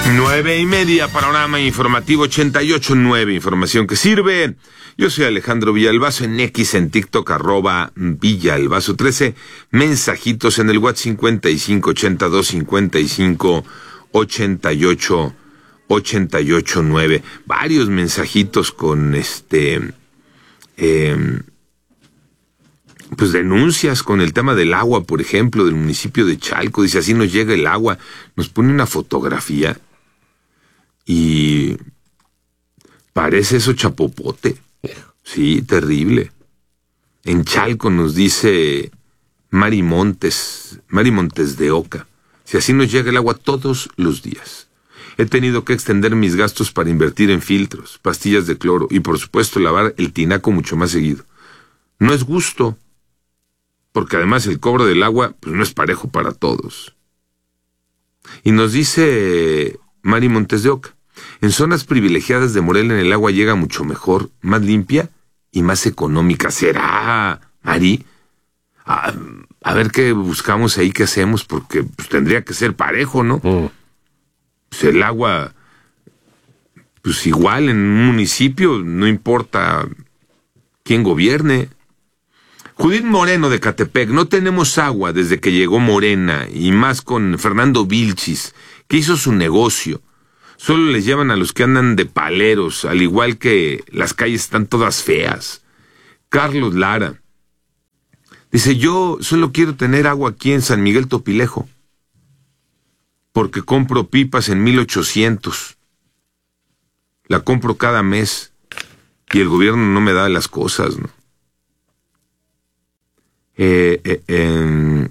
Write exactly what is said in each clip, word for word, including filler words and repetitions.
Nueve y media, panorama informativo ochenta y ocho punto nueve, información que sirve. Yo soy Alejandro Villalbazo, en X, en TikTok, arroba Villalbazo trece, mensajitos en el WhatsApp cincuenta y cinco ochenta y dos cincuenta y cinco ochenta y ocho ochenta y ocho nueve. Varios mensajitos con este, eh, pues denuncias con el tema del agua, por ejemplo, del municipio de Chalco. Dice, así nos llega el agua. Nos pone una fotografía y parece eso chapopote. Sí, terrible. En Chalco nos dice Mari Montes, Mari Montes de Oca. Si así nos llega el agua todos los días. He tenido que extender mis gastos para invertir en filtros, pastillas de cloro y por supuesto lavar el tinaco mucho más seguido. No es gusto, porque además el cobro del agua pues no es parejo para todos. Y nos dice Mari Montes de Oca, en zonas privilegiadas de Morelia el agua llega mucho mejor, más limpia y más económica. ¿Será, Mari? A, a ver qué buscamos ahí, qué hacemos, porque pues, tendría que ser parejo, ¿no? Mm. Pues el agua, pues igual en un municipio, no importa quién gobierne. Judith Moreno de Catepec, no tenemos agua desde que llegó Morena, y más con Fernando Vilchis, que hizo su negocio. Solo les llevan a los que andan de paleros, al igual que las calles están todas feas. Carlos Lara dice, yo solo quiero tener agua aquí en San Miguel Topilejo, porque compro pipas en mil ochocientos. La compro cada mes y el gobierno no me da las cosas, ¿no? Eh, eh, eh,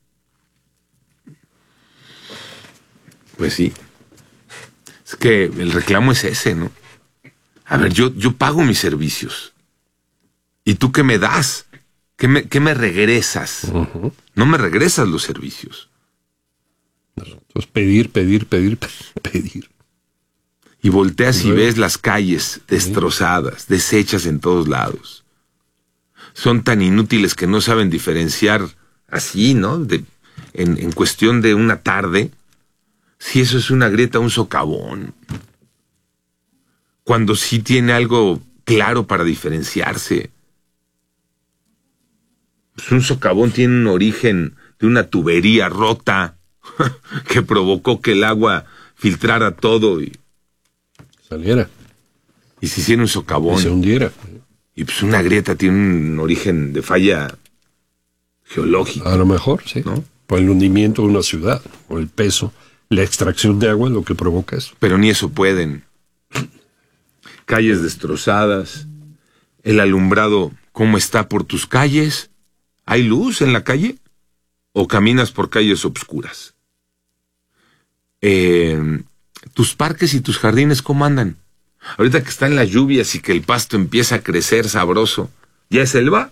pues sí. Es que el reclamo es ese, ¿no? A ver, yo, yo pago mis servicios. ¿Y tú qué me das? ¿Qué me, qué me regresas? Uh-huh. No me regresas los servicios. Entonces pedir, pedir, pedir, pedir. Y volteas y ves las calles destrozadas, deshechas en todos lados. Son tan inútiles que no saben diferenciar así, ¿no? De, en, en cuestión de una tarde, si eso es una grieta, un socavón. Cuando sí tiene algo claro para diferenciarse. Pues un socavón tiene un origen de una tubería rota que provocó que el agua filtrara todo y saliera. Y se hiciera un socavón. Y se hundiera. Y pues una grieta tiene un origen de falla geológica. A lo mejor, sí. ¿No? Por el hundimiento de una ciudad, o el peso, la extracción de agua es lo que provoca eso. Pero ni eso pueden. Calles destrozadas, el alumbrado, ¿cómo está por tus calles? ¿Hay luz en la calle? ¿O caminas por calles obscuras? Eh, ¿Tus parques y tus jardines cómo andan? Ahorita que están las lluvias y que el pasto empieza a crecer sabroso, ¿ya es selva?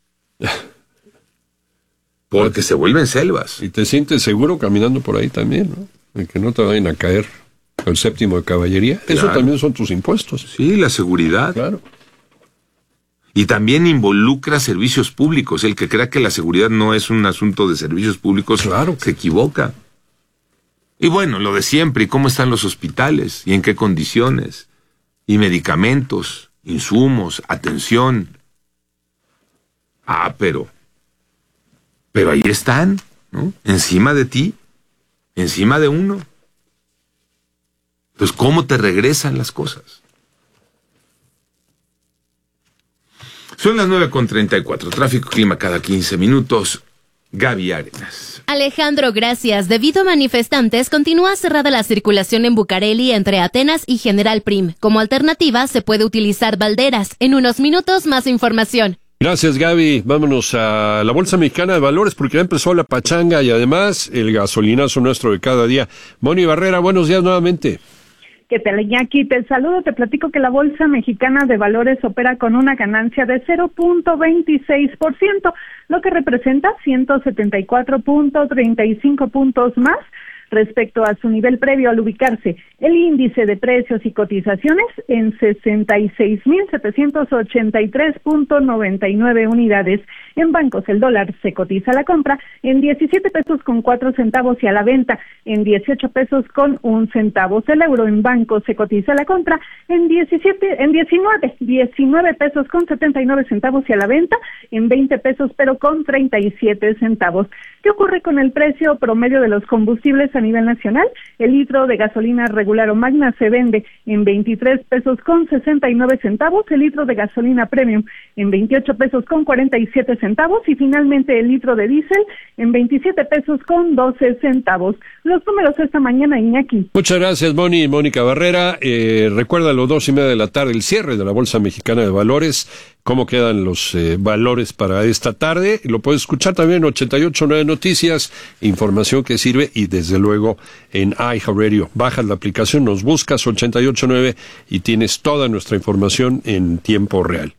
Porque se vuelven selvas. Y te sientes seguro caminando por ahí también, ¿no? De que no te vayan a caer el séptimo de caballería. Claro. Eso también son tus impuestos. Sí, la seguridad. Claro. Y también involucra servicios públicos. El que crea que la seguridad no es un asunto de servicios públicos, claro, se equivoca. Y bueno, lo de siempre, ¿y cómo están los hospitales? ¿Y en qué condiciones? Y medicamentos, insumos, atención. Ah, pero... Pero ahí están, ¿no? Encima de ti, encima de uno. Entonces, ¿cómo te regresan las cosas? Son las nueve con treinta y cuatro. Tráfico, clima cada quince minutos. Gaby Arenas. Alejandro, gracias. Debido a manifestantes, continúa cerrada la circulación en Bucareli entre Atenas y General Prim. Como alternativa, se puede utilizar Valderas. En unos minutos, más información. Gracias, Gaby. Vámonos a la Bolsa Mexicana de Valores porque ya empezó la pachanga y además el gasolinazo nuestro de cada día. Moni Barrera, buenos días nuevamente. ¿Qué tal, Iñaki? Te saludo, te platico que la Bolsa Mexicana de Valores opera con una ganancia de cero punto veintiséis por ciento, lo que representa ciento setenta y cuatro punto treinta y cinco puntos más respecto a su nivel previo al ubicarse el índice de precios y cotizaciones en sesenta y seis mil setecientos ochenta y tres punto noventa y nueve unidades En bancos el dólar se cotiza a la compra en diecisiete pesos con cuatro centavos y a la venta en dieciocho pesos con un centavo. El euro en bancos se cotiza a la compra en diecisiete, en diecinueve, diecinueve pesos con setenta y nueve centavos y a la venta en veinte pesos pero con treinta y siete centavos. ¿Qué ocurre con el precio promedio de los combustibles a nivel nacional? El litro de gasolina regular o magna se vende en veintitrés pesos con sesenta y nueve centavos, el litro de gasolina premium en veintiocho pesos con cuarenta y siete centavos y finalmente el litro de diésel en veintisiete pesos con doce centavos. Los números esta mañana, Iñaki. Muchas gracias, Moni. Mónica Barrera, eh, recuerda a las dos y media de la tarde el cierre de la Bolsa Mexicana de Valores. ¿Cómo quedan los eh, valores para esta tarde? Lo puedes escuchar también en ochenta y ocho punto nueve Noticias, información que sirve, y desde luego en iHeartRadio. Bajas la aplicación, nos buscas ochenta y ocho punto nueve y tienes toda nuestra información en tiempo real.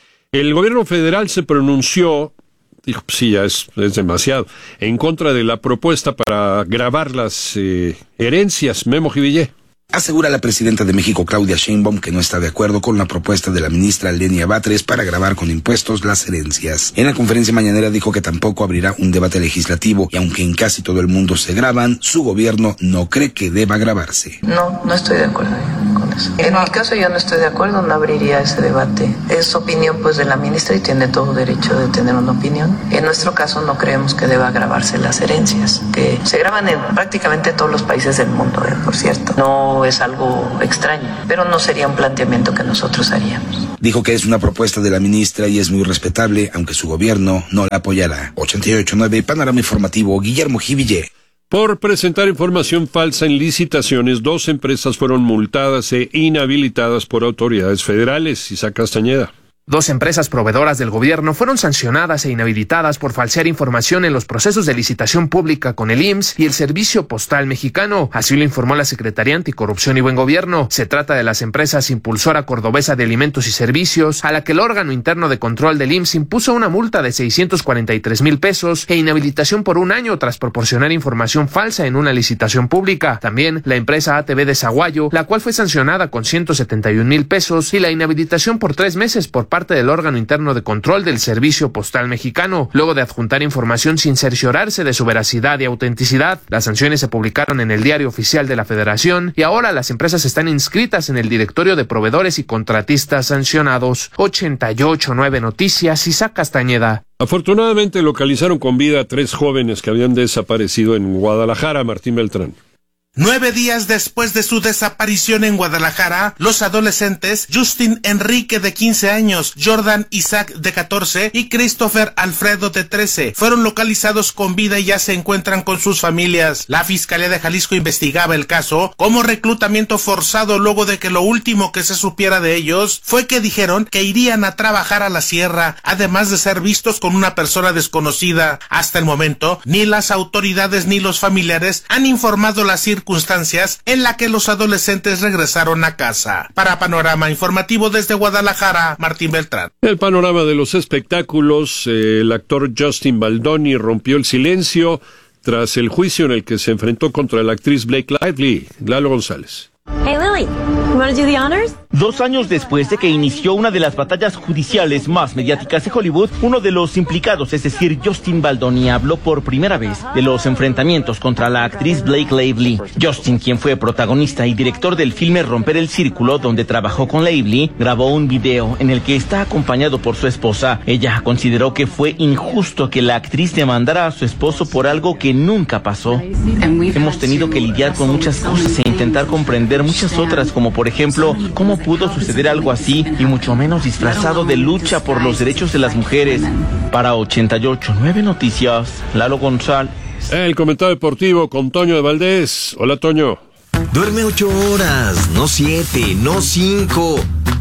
El gobierno federal se pronunció, dijo, pues sí, ya es, es demasiado, en contra de la propuesta para gravar las eh, herencias. Memo Jivillé. Asegura la presidenta de México, Claudia Sheinbaum, que no está de acuerdo con la propuesta de la ministra Lenia Batres para gravar con impuestos las herencias. En la conferencia mañanera dijo que tampoco abrirá un debate legislativo y aunque en casi todo el mundo se graban, su gobierno no cree que deba gravarse. No, no estoy de acuerdo con eso. En mi caso yo no estoy de acuerdo, no abriría ese debate. Es opinión pues de la ministra y tiene todo derecho de tener una opinión. En nuestro caso no creemos que deba gravarse las herencias, que se graban en prácticamente todos los países del mundo, eh, por cierto. No es algo extraño, pero no sería un planteamiento que nosotros haríamos. Dijo que es una propuesta de la ministra y es muy respetable, aunque su gobierno no la apoyará. ochenta y ocho punto nueve, Panorama Informativo, Guillermo Jivillé. Por presentar información falsa en licitaciones, dos empresas fueron multadas e inhabilitadas por autoridades federales. Isaac Castañeda. Dos empresas proveedoras del gobierno fueron sancionadas e inhabilitadas por falsear información en los procesos de licitación pública con el I M S S y el Servicio Postal Mexicano. Así lo informó la Secretaría Anticorrupción y Buen Gobierno. Se trata de las empresas Impulsora Cordobesa de Alimentos y Servicios, a la que el órgano interno de control del I M S S impuso una multa de seiscientos cuarenta y tres mil pesos e inhabilitación por un año tras proporcionar información falsa en una licitación pública. También la empresa A T V de Zaguayo, la cual fue sancionada con ciento setenta y un mil pesos y la inhabilitación por tres meses por parte del órgano interno de control del Servicio Postal Mexicano, luego de adjuntar información sin cerciorarse de su veracidad y autenticidad. Las sanciones se publicaron en el Diario Oficial de la Federación y ahora las empresas están inscritas en el directorio de proveedores y contratistas sancionados. ochenta y ocho punto nueve Noticias, Isaac Castañeda. Afortunadamente localizaron con vida a tres jóvenes que habían desaparecido en Guadalajara. Martín Beltrán. Nueve días después de su desaparición en Guadalajara, los adolescentes Justin Enrique de quince años, Jordan Isaac de catorce y Christopher Alfredo de trece fueron localizados con vida y ya se encuentran con sus familias. La Fiscalía de Jalisco investigaba el caso como reclutamiento forzado luego de que lo último que se supiera de ellos fue que dijeron que irían a trabajar a la sierra, además de ser vistos con una persona desconocida. Hasta el momento, ni las autoridades ni los familiares han informado las circunstancias circunstancias en la que los adolescentes regresaron a casa. Para Panorama Informativo desde Guadalajara, Martín Beltrán. El panorama de los espectáculos, eh, el actor Justin Baldoni rompió el silencio tras el juicio en el que se enfrentó contra la actriz Blake Lively. Lalo González. Hey Lily, you want to do the honors? Dos años después de que inició una de las batallas judiciales más mediáticas de Hollywood, uno de los implicados, es decir, Justin Baldoni, habló por primera vez de los enfrentamientos contra la actriz Blake Lively. Justin, quien fue protagonista y director del filme Romper el Círculo, donde trabajó con Lively, grabó un video en el que está acompañado por su esposa. Ella consideró que fue injusto que la actriz demandara a su esposo por algo que nunca pasó. Hemos tenido que lidiar con muchas cosas e intentar comprender muchas otras, como por ejemplo, cómo pudo suceder algo así, y mucho menos disfrazado de lucha por los derechos de las mujeres. Para ochenta y ocho punto nueve Noticias, Lalo González. El comentario deportivo con Toño de Valdés. Hola, Toño. Duerme ocho horas, no siete, no cinco,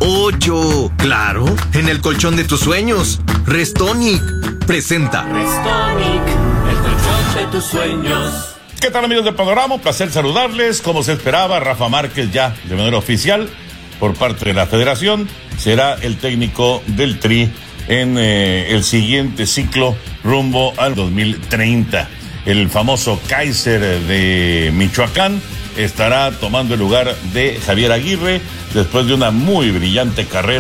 ocho. Claro, en el colchón de tus sueños. Restonic presenta Restonic, el colchón de tus sueños. ¿Qué tal, amigos de Panorama? Un placer saludarles. Como se esperaba, Rafa Márquez ya de manera oficial por parte de la Federación será el técnico del Tri en eh, el siguiente ciclo rumbo al dos mil treinta. El famoso Kaiser de Michoacán estará tomando el lugar de Javier Aguirre después de una muy brillante carrera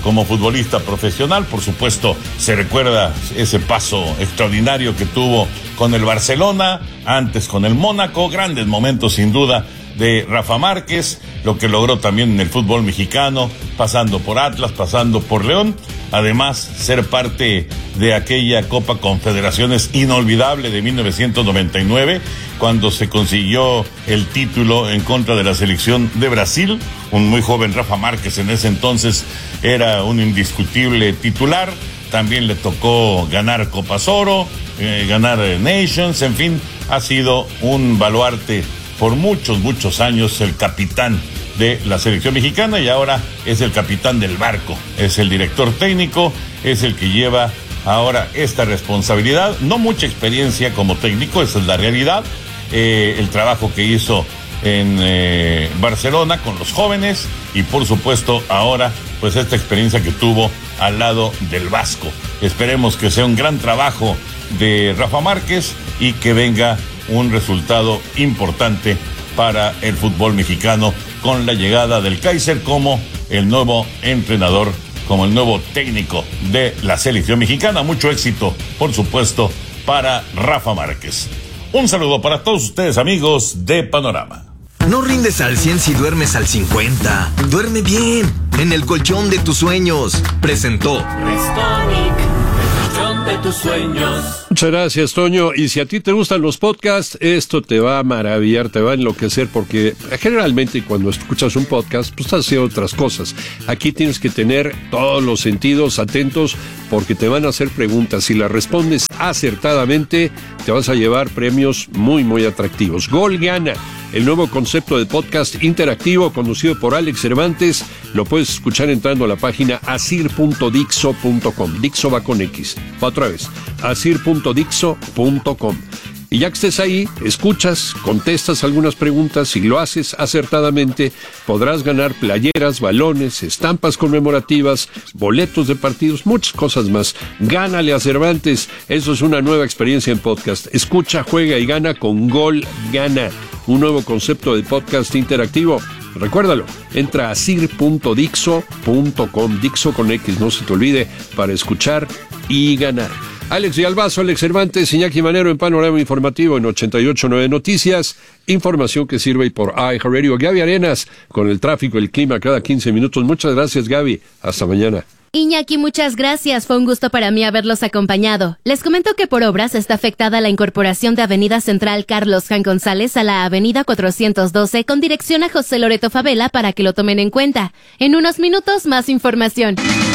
como futbolista profesional. Por supuesto, se recuerda ese paso extraordinario que tuvo con el Barcelona, antes con el Mónaco, grandes momentos sin duda de Rafa Márquez, lo que logró también en el fútbol mexicano, pasando por Atlas, pasando por León, además ser parte de aquella Copa Confederaciones inolvidable de mil novecientos noventa y nueve, cuando se consiguió el título en contra de la selección de Brasil. Un muy joven Rafa Márquez en ese entonces era un indiscutible titular. También le tocó ganar Copas Oro, eh, ganar Nations, en fin, ha sido un baluarte por muchos, muchos años, el capitán de la selección mexicana, y ahora es el capitán del barco, es el director técnico, es el que lleva ahora esta responsabilidad. No mucha experiencia como técnico, esa es la realidad. Eh, el trabajo que hizo en eh, Barcelona con los jóvenes, y por supuesto ahora pues esta experiencia que tuvo al lado del Vasco. Esperemos que sea un gran trabajo de Rafa Márquez y que venga un resultado importante para el fútbol mexicano con la llegada del Kaiser como el nuevo entrenador, como el nuevo técnico de la selección mexicana. Mucho éxito, por supuesto, para Rafa Márquez. Un saludo para todos ustedes, amigos de Panorama. No rindes al cien si duermes al cincuenta. Duerme bien, en el colchón de tus sueños. Presentó Restonic, el colchón de tus sueños. Muchas gracias, Toño. Y si a ti te gustan los podcasts, esto te va a maravillar, te va a enloquecer, porque generalmente cuando escuchas un podcast, pues estás haciendo otras cosas. Aquí tienes que tener todos los sentidos atentos, porque te van a hacer preguntas. Si las respondes acertadamente, te vas a llevar premios muy, muy atractivos. Gol Gana, el nuevo concepto de podcast interactivo conducido por Alex Cervantes, lo puedes escuchar entrando a la página asir punto dixo punto com. Dixo va con X. Va otra vez. asir punto dixo punto com. Y ya que estés ahí, escuchas, contestas algunas preguntas. Si lo haces acertadamente, podrás ganar playeras, balones, estampas conmemorativas, boletos de partidos, muchas cosas más. Gánale a Cervantes. Eso es una nueva experiencia en podcast. Escucha, juega y gana con Gol Gana, un nuevo concepto de podcast interactivo. Recuérdalo, entra a asir punto dixo punto com, Dixo con X, no se te olvide, para escuchar y ganar. Alex Villalbazo, Alex Cervantes, Iñaki Manero en Panorama Informativo en ochenta y ocho punto nueve Noticias. Información que sirve por iHeartRadio. Gaby Arenas con el tráfico, el clima cada quince minutos. Muchas gracias, Gaby. Hasta mañana. Iñaki, muchas gracias. Fue un gusto para mí haberlos acompañado. Les comento que por obras está afectada la incorporación de Avenida Central Carlos Jan González a la Avenida cuatrocientos doce con dirección a José Loreto Favela para que lo tomen en cuenta. En unos minutos, más información.